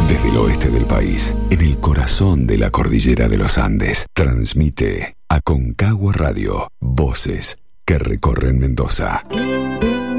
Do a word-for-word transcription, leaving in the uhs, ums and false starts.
Desde el oeste del país, en el corazón de la cordillera de los Andes, transmite Aconcagua Radio, voces que recorren Mendoza.